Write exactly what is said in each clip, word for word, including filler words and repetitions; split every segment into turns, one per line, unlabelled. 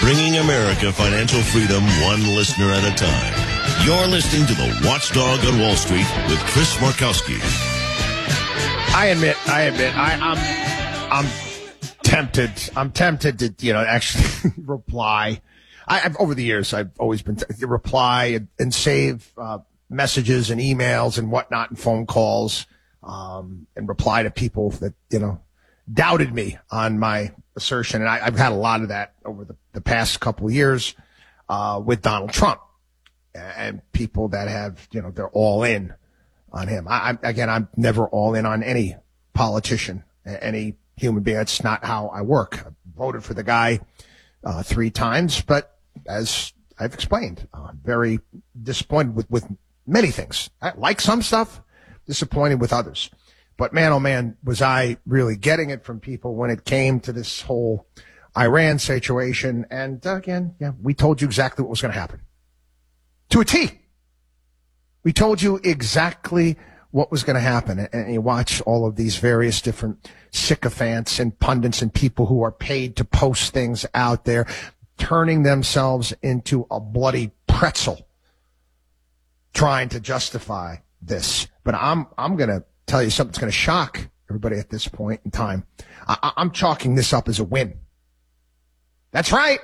bringing America financial freedom one listener at a time. You're listening to The Watchdog on Wall Street with Chris Markowski.
I admit, I admit, I, I'm, I'm tempted. I'm tempted to, you know, actually reply. I, I've, over the years, I've always been t- to reply and, and save uh, messages and emails and whatnot and phone calls um, and reply to people that, you know, doubted me on my assertion. And I, I've had a lot of that over the, the past couple of years uh, with Donald Trump and people that have, you know, they're all in on him. I, I, again, I'm never all in on any politician, any human being. That's not how I work. I voted for the guy uh, three times, but as I've explained, uh, I'm very disappointed with, with many things. I like some stuff, disappointed with others. But man, oh man, was I really getting it from people when it came to this whole Iran situation. And uh, again, yeah, we told you exactly what was going to happen. To a T. We told you exactly what was going to happen. And, and you watch all of these various different sycophants and pundits and people who are paid to post things out there, turning themselves into a bloody pretzel, trying to justify this. But I'm, I'm going to tell you something that's going to shock everybody at this point in time. I, I'm chalking this up as a win. That's right.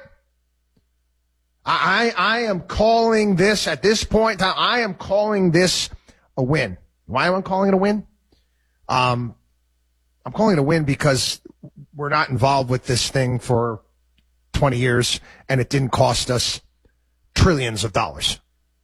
I, I am calling this at this point in time. I am calling this a win. Why am I calling it a win? Um, I'm calling it a win because we're not involved with this thing for twenty years and it didn't cost us trillions of dollars.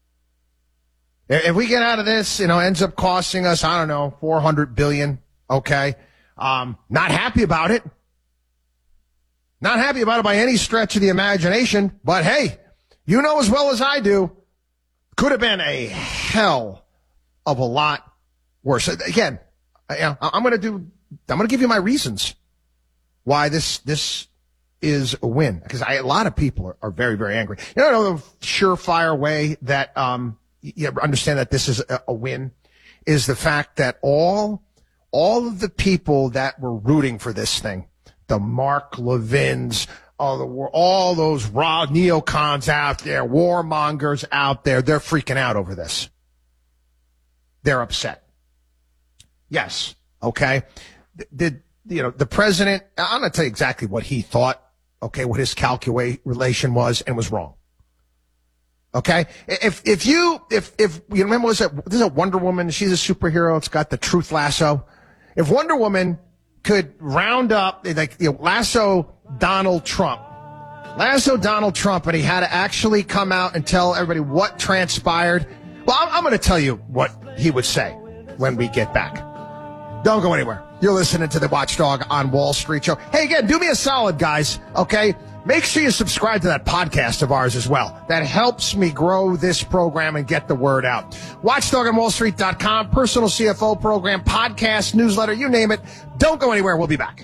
If we get out of this, you know, ends up costing us, I don't know, four hundred billion dollars, okay? Um, not happy about it. Not happy about it by any stretch of the imagination, but hey, you know as well as I do, could have been a hell of a lot worse. Again, I, I'm going to do, I'm going to give you my reasons why this, this is a win. Because I, a lot of people are, are very, very angry. You know, the surefire way that, um, you understand that this is a, a win is the fact that all, all of the people that were rooting for this thing, the Mark Levins, all, the, all those raw neocons out there, warmongers out there, they're freaking out over this. They're upset. Yes. Okay. Did, you know, the president, I'm going to tell you exactly what he thought, okay, what his calculation was, and was wrong. Okay. If, if you, if, if you remember, was it, this is a Wonder Woman. She's a superhero. It's got the truth lasso. If Wonder Woman could round up, like, you know, lasso Donald Trump, lasso Donald Trump, and he had to actually come out and tell everybody what transpired. Well, I'm, I'm going to tell you what he would say when we get back. Don't go anywhere. You're listening to the Watchdog on Wall Street show. Hey, again, do me a solid, guys. Okay. Make sure you subscribe to that podcast of ours as well. That helps me grow this program and get the word out. Watchdog on Wall Street dot com, personal C F O program, podcast, newsletter, you name it. Don't go anywhere. We'll be back.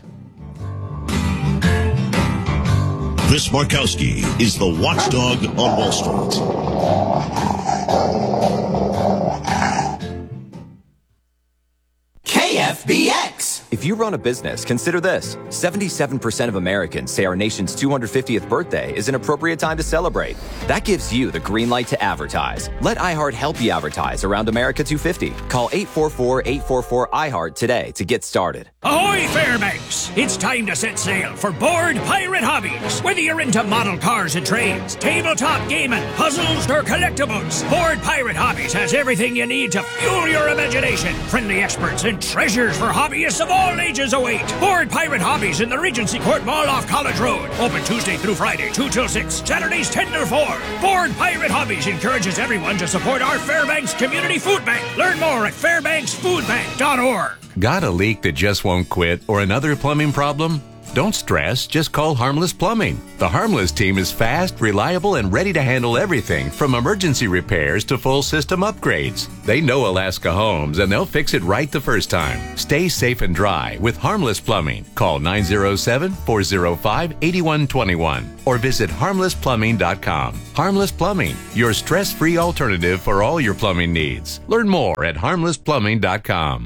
Chris Markowski is the Watchdog on Wall Street.
K F B X.
If you run a business, consider this. seventy-seven percent of Americans say our nation's two hundred fiftieth birthday is an appropriate time to celebrate. That gives you the green light to advertise. Let iHeart help you advertise around America two fifty. Call eight four four, eight four four, I heart today to get started.
Ahoy, Fairbanks! It's time to set sail for Board Pirate Hobbies. Whether you're into model cars and trains, tabletop gaming, puzzles, or collectibles, Board Pirate Hobbies has everything you need to fuel your imagination. Friendly experts and treasures for hobbyists of all ages await. Board Pirate Hobbies in the Regency Court Mall off College Road. Open Tuesday through Friday, two till six. Saturdays, ten till four. Board Pirate Hobbies encourages everyone to support our Fairbanks Community Food Bank. Learn more at fairbanks food bank dot org.
Got a leak that just won't quit or another plumbing problem? Don't stress, just call Harmless Plumbing. The Harmless team is fast, reliable, and ready to handle everything from emergency repairs to full system upgrades. They know Alaska Homes, and they'll fix it right the first time. Stay safe and dry with Harmless Plumbing. Call nine zero seven, four zero five, eight one two one or visit harmless plumbing dot com. Harmless Plumbing, your stress-free alternative for all your plumbing needs. Learn more at harmless plumbing dot com.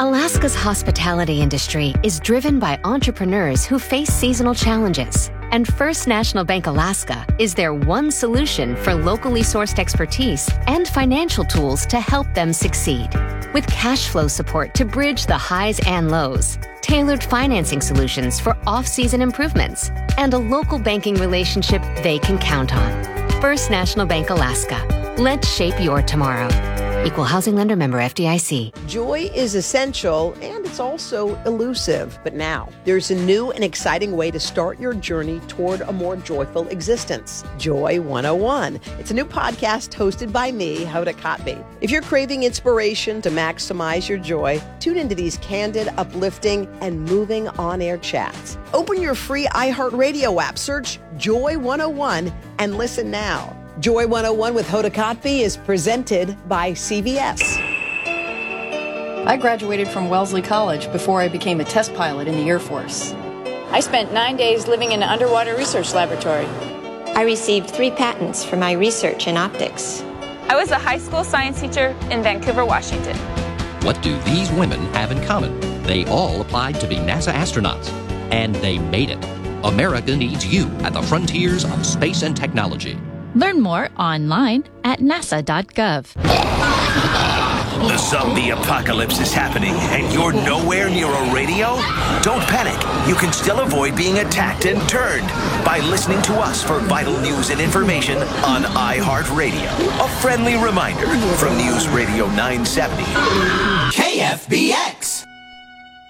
Alaska's hospitality industry is driven by entrepreneurs who face seasonal challenges. And First National Bank Alaska is their one solution for locally sourced expertise and financial tools to help them succeed. With cash flow support to bridge the highs and lows, tailored financing solutions for off-season improvements, and a local banking relationship they can count on. First National Bank Alaska. Let's shape your tomorrow. Equal housing lender, member F D I C.
Joy is essential and it's also elusive. But now there's a new and exciting way to start your journey toward a more joyful existence. Joy one oh one. It's a new podcast hosted by me, Hoda Kotb. If you're craving inspiration to maximize your joy, tune into these candid, uplifting, and moving on-air chats. Open your free iHeartRadio app, search Joy one oh one, and listen now. Joy one oh one with Hoda Kotb is presented by C V S.
I graduated from Wellesley College before I became a test pilot in the Air Force.
I spent nine days living in an underwater research laboratory.
I received three patents for my research in optics.
I was a high school science teacher in Vancouver, Washington.
What do these women have in common? They all applied to be NASA astronauts, and they made it. America needs you at the frontiers of space and technology.
Learn more online at nasa dot gov.
The zombie apocalypse is happening, and you're nowhere near a radio? Don't panic. You can still avoid being attacked and turned by listening to us for vital news and information on iHeartRadio. A friendly reminder from News Radio nine seventy.
K F B X.